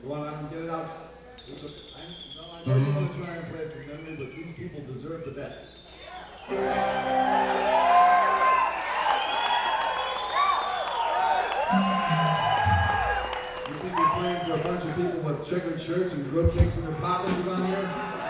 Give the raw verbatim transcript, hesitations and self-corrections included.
You want to get it out? I, no, I know you want to try and play it from memory, but these people deserve the best. You think you're playing for a bunch of people with checkered shirts and grub cakes in their pockets around here?